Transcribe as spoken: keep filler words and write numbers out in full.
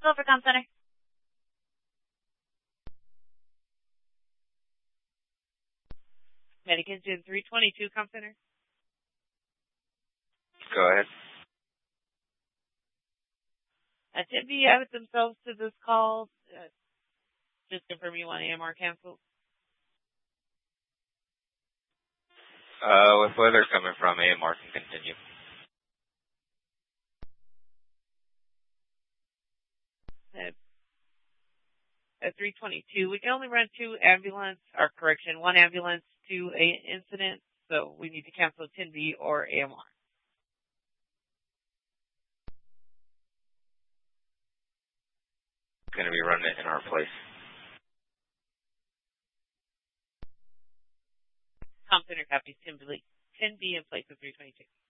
Silvercom Center. Medication three twenty-two Com Center. Go ahead. Uh, ten B added themselves to this call. Uh, just confirm you want A M R canceled. Uh, with where they're coming from, A M R can continue. At, at three twenty-two, we can only run two ambulance, or correction, one ambulance to a incident, so we need to cancel ten B or A M R. Going to be running it in our place. Com Center copies ten B in place of three twenty-two.